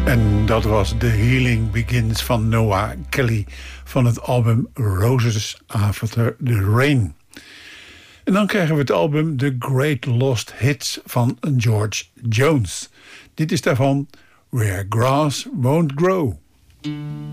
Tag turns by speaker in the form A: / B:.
A: En dat was The Healing Begins van Noah Kelly van het album Roses After the Rain. En dan krijgen we het album The Great Lost Hits van George Jones. Dit is daarvan Where Grass Won't Grow.